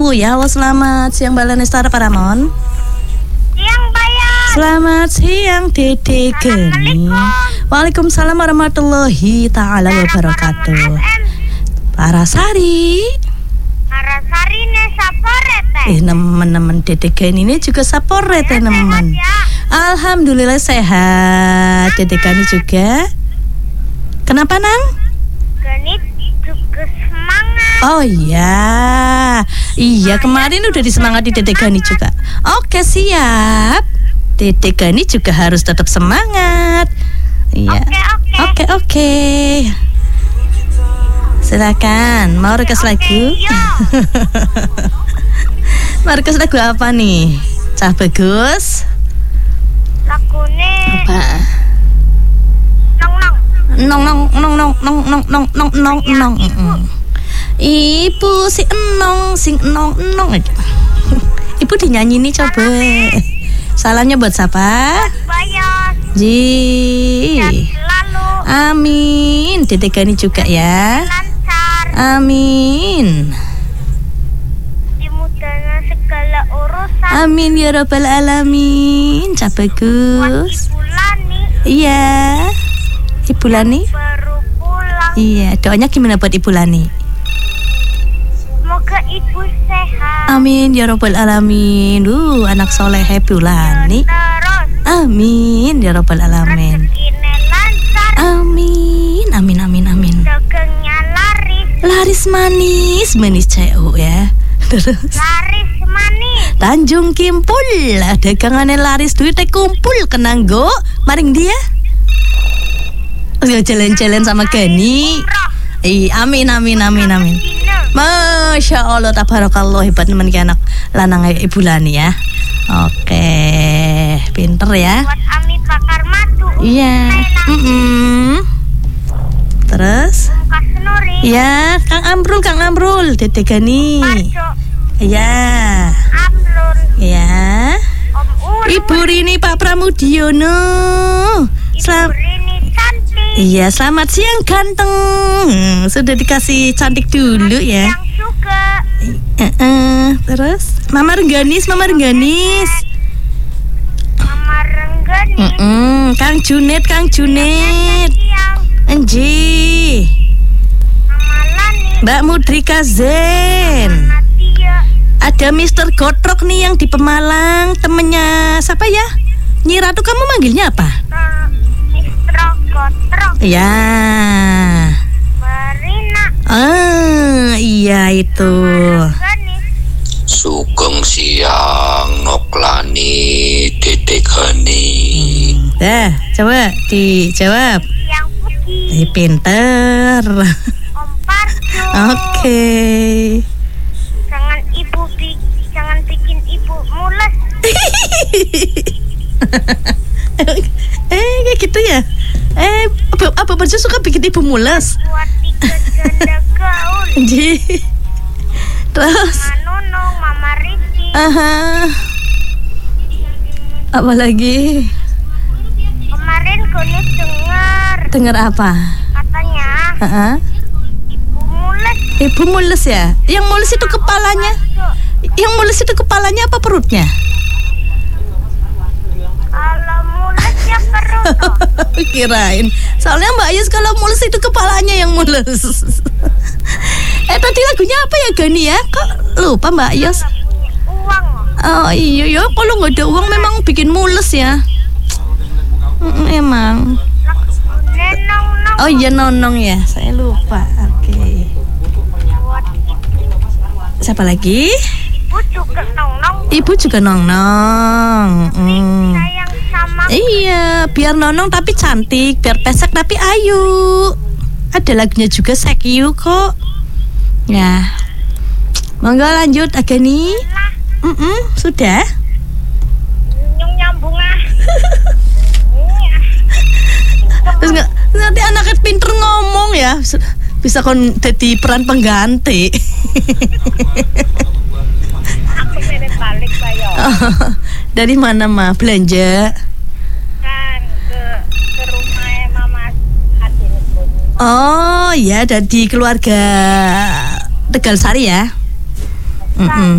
dulu ya. Halo, selamat siang Mbak Lanestara Paramon. Siang Bayan. Selamat siang Dede Geni. Waalaikumsalam warahmatullahi ta'ala wabarakatuh. Parasari ne saporete. Nemen-nemen Dede Geni ini juga saporete nemen. Ya. Alhamdulillah sehat. Dede Geni juga. Kenapa Nang? Geni juga semangat. Oh iya. Iya, kemarin udah disemangati Dede Gani juga. Oke, siap. Dede Gani juga harus tetap semangat. Iya. Oke. Silakan. Mau request lagu? Mau request lagu apa nih? Cah bagus. Lagune Apa? Nong. Ibu si enong aja. Ibu dinyanyi nih coba. Salamnya buat siapa? Bayan. Ji. Lalu Amin. Dede Gani juga ya. lancar. Amin. Dimudahnya segala urusan. Amin ya rabbal alamin. Cak bagus. Ibu Lani Iya. Ibu Lani. baru pulang. Iya, doanya gimana buat Ibu Lani? Semoga ibu sehat. Amin ya rabbal alamin. Anak soleh Ibu Lani. Terus Amin ya rabbal alamin. rezekine lancar. Amin. Dagangnya Laris manis CEO ya. Terus laris manis. Tanjung Kimpul, dagangane laris duite kumpul kenanggo. Maring dia. Jalan-jalan sama Gani. Amin. Masya Allah, tabarakallah, hebat teman anak lanang Ibu Lani ya. Oke, pinter ya. Buat Ami bakar madu. Iya. Terus? Muka senuri. Ya, Kang Amrul, Dede Gani. Parjo. Iya. Amrul. Ya. Om Uru. Ibu Rini Pak Pramudiono. Ibu Rini cantik. Iya, selamat siang ganteng. Sudah dikasih cantik dulu ya. Yang juga. Terus Mama Rengganis. Mama Rengganis. Kang Junet. Siang. Enji. Mama Lani. Mbak Mudrika Zen. Nadia. Ada Mr. Gotrok nih yang di Pemalang, temennya siapa ya? Nyi Ratu, kamu manggilnya apa? Mistro Gotrok. Ya. Marina. Iya itu. Rengganis. Sugeng siang Noklani Dede Gani. Coba dijawab. Yang Puki. Pinter. Om Parjo. Oke. Jangan bikin ibu mules. Kayak gitu ya. Apa Parjo suka bikin ibu mules? Buat 3 janda gaul. Terus Mama Nunung, Mama Risi. apa lagi? Kemarin Goni Dengar apa? katanya ibu mules. Ibu mules ya? Yang mules itu kepalanya? Yang mules itu kepalanya apa perutnya? Kalau mules ya perut. Kirain. Soalnya Mbak Yus kalau mules itu kepalanya yang mules. Tadi lagunya apa ya Gani ya? Kok lupa Mbak Yus? Uang. Oh iya ya, kalau nggak ada uang memang bikin mules ya. Emang. Nenong. Oh iya nonong ya, saya lupa. Oke. Siapa lagi? Ibu juga nong. Ibu juga nong. Sayang sama. Iya, biar nonong tapi cantik, biar pesek tapi ayu. Ada lagunya juga Sekyu kok. Ya. Monggo lanjut Agani. Sudah. Nyambung ah. Terus nanti anaknya pinter ngomong ya, bisa kon jadi peran pengganti. Aku balik Bayo. Dari mana mah belanja? Kan ke rumah Mama Adin. Oh ya, dari keluarga Tegal Sari ya.